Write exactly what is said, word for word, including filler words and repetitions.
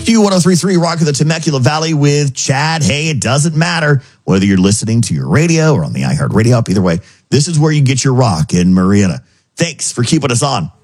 Q one oh three point three, Rock of the Temecula Valley with Chad. Hey, it doesn't matter whether you're listening to your radio or on the iHeartRadio app. Either way, this is where you get your rock in Marietta. Thanks for keeping us on.